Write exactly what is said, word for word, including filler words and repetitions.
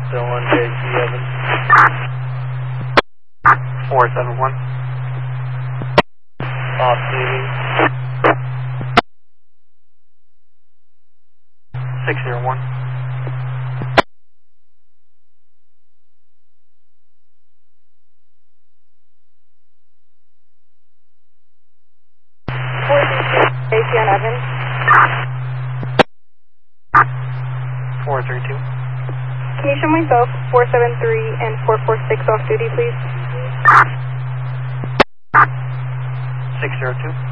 Dylan, J C Evans. four seven one. Off duty. six zero one. four three two, J C on Evans. four three two. Can you show myself four seven three and four four six off duty, please? six zero two.